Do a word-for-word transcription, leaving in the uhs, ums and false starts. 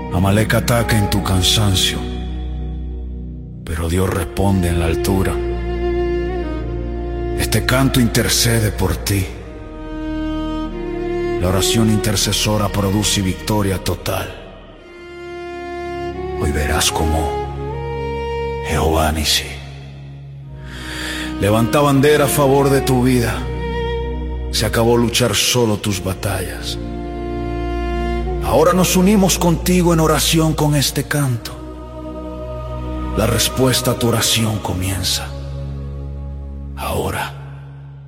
Amalek ataca en tu cansancio, pero Dios responde en la altura. Este canto intercede por ti. La oración intercesora produce victoria total. Hoy verás cómo Jehová Nisí levanta bandera a favor de tu vida. Se acabó luchar solo tus batallas. Ahora nos unimos contigo en oración con este canto. La respuesta a tu oración comienza ahora.